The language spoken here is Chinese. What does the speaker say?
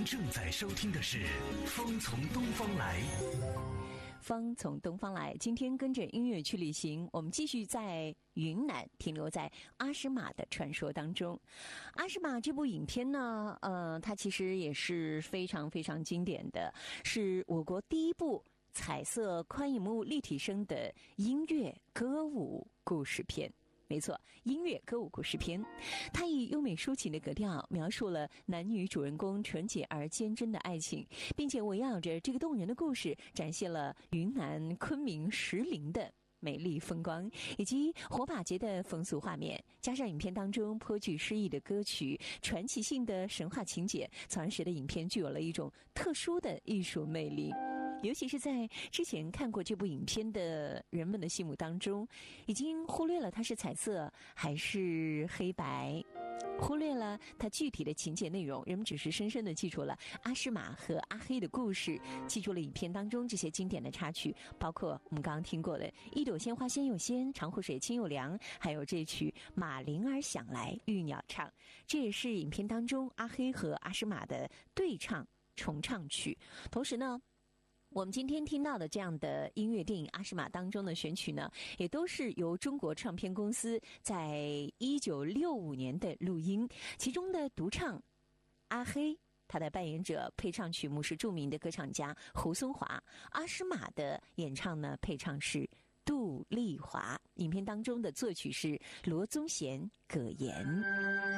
正在收听的是《风从东方来》。 风从东方来，今天跟着音乐去旅行，我们继续在云南停留在阿诗玛的传说当中。阿诗玛这部影片呢，它其实也是非常非常经典的，是我国第一部彩色宽银幕立体声的音乐歌舞故事片。没错，音乐歌舞故事片，它以优美抒情的格调描述了男女主人公纯洁而坚贞的爱情，并且围绕着这个动人的故事，展现了云南昆明石林的美丽风光以及火把节的风俗画面，加上影片当中颇具诗意的歌曲、传奇性的神话情节，从而使得影片具有了一种特殊的艺术魅力。尤其是在之前看过这部影片的人们的心目当中，已经忽略了它是彩色还是黑白，忽略了它具体的情节内容，人们只是深深地记住了阿诗玛和阿黑的故事，记住了影片当中这些经典的插曲，包括我们刚刚听过的一朵鲜花先有仙，长湖水清又凉，还有这曲马铃儿响来玉鸟唱，这也是影片当中阿黑和阿诗玛的对唱重唱曲。同时呢，我们今天听到的这样的音乐电影《阿诗玛》当中的选曲呢，也都是由中国唱片公司在1965年的录音，其中的独唱阿黑，他的扮演者配唱曲目是著名的歌唱家胡松华，阿诗玛的演唱呢配唱是杜丽华，影片当中的作曲是罗宗贤、葛言。